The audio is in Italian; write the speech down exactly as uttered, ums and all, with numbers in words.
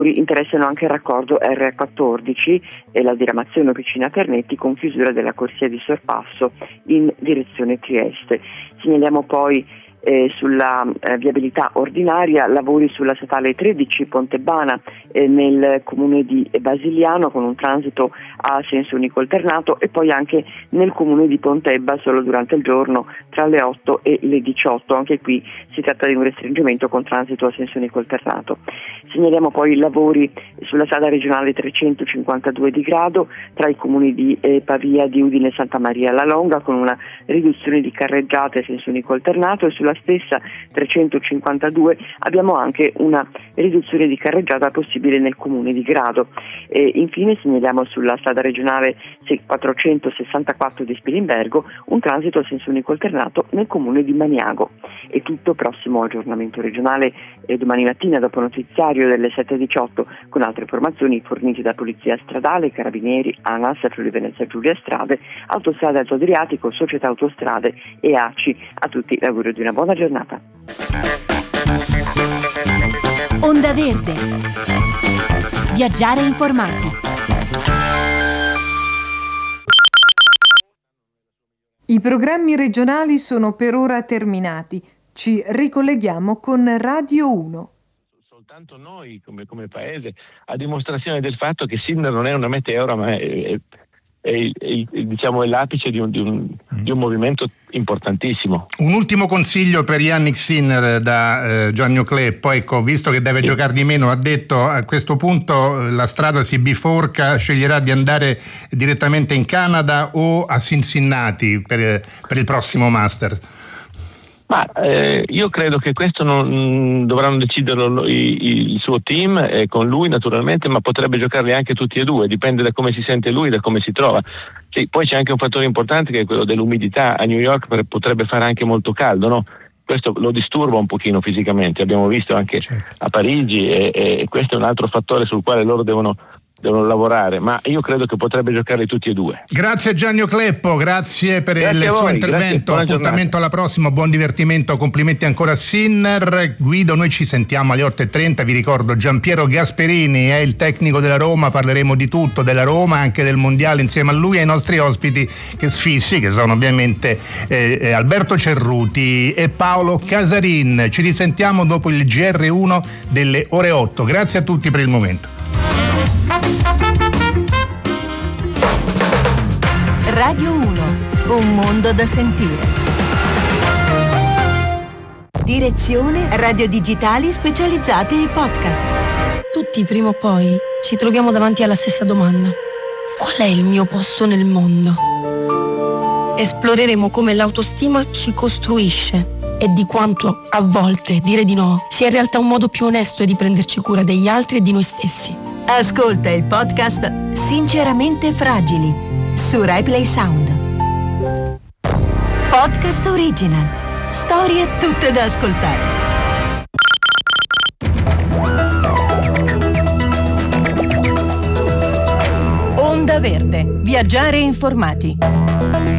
Interessano anche il raccordo erre quattordici e la diramazione Officina Ternetti con chiusura della corsia di sorpasso in direzione Trieste. Segnaliamo poi Eh, sulla eh, viabilità ordinaria lavori sulla statale tredici Pontebana eh, nel comune di Basiliano con un transito a senso unico alternato, e poi anche nel comune di Pontebba solo durante il giorno tra le otto e le diciotto. Anche qui si tratta di un restringimento con transito a senso unico alternato. Segnaliamo poi lavori sulla strada regionale trecentocinquantadue di Grado tra i comuni di eh, Pavia, di Udine e Santa Maria la Longa, con una riduzione di carreggiate a senso unico alternato, e sulla stessa trecentocinquantadue abbiamo anche una riduzione di carreggiata possibile nel comune di Grado. E infine segnaliamo sulla strada regionale quattrocentosessantaquattro di Spilimbergo un transito a senso unico alternato nel comune di Maniago. È tutto, prossimo aggiornamento regionale e domani mattina dopo notiziario delle sette e diciotto con altre informazioni fornite da Polizia Stradale, Carabinieri, ANAS, Friuli Venezia Giulia Strade, Autostrade Alto Adriatico, Società Autostrade e A C I. A tutti l'augurio di una buona giornata. Onda Verde. Viaggiare informati. I programmi regionali sono per ora terminati. Ci ricolleghiamo con Radio uno. Soltanto noi come, come paese, a dimostrazione del fatto che Sinner non è una meteora, ma è, è, è, è, è, diciamo, è l'apice di un, di, un, di un movimento importantissimo. Un ultimo consiglio per Yannick Sinner da eh, Gianni Cleppo. Ecco, visto che deve sì. giocare di meno, ha detto a questo punto la strada si biforca, sceglierà di andare direttamente in Canada o a Cincinnati per, per il prossimo Master. Ma eh, io credo che questo non dovranno deciderlo il, il suo team eh, con lui naturalmente, ma potrebbe giocarli anche tutti e due, dipende da come si sente lui, da come si trova. Sì, poi c'è anche un fattore importante che è quello dell'umidità. A New York potrebbe fare anche molto caldo, no? Questo lo disturba un pochino fisicamente, abbiamo visto anche certo. a Parigi e, e questo è un altro fattore sul quale loro devono devono lavorare, ma io credo che potrebbe giocarli tutti e due. Grazie Gianni Cleppo, grazie per grazie il suo voi, intervento, appuntamento alla prossima, buon divertimento, complimenti ancora a Sinner. Guido, noi ci sentiamo alle otto e trenta, vi ricordo Giampiero Gasperini è il tecnico della Roma, parleremo di tutto, della Roma, anche del mondiale insieme a lui e ai nostri ospiti che sfissi, che sono ovviamente eh, Alberto Cerruti e Paolo Casarin. Ci risentiamo dopo il G R uno delle ore otto, grazie a tutti per il momento. Radio uno, un mondo da sentire. Direzione Radio Digitali Specializzate e Podcast. Tutti prima o poi ci troviamo davanti alla stessa domanda: qual è il mio posto nel mondo? Esploreremo come l'autostima ci costruisce e di quanto a volte dire di no sia in realtà un modo più onesto di prenderci cura degli altri e di noi stessi. Ascolta il podcast Sinceramente Fragili su Rai Play Sound. Podcast original. Storie tutte da ascoltare. Onda Verde. Viaggiare informati.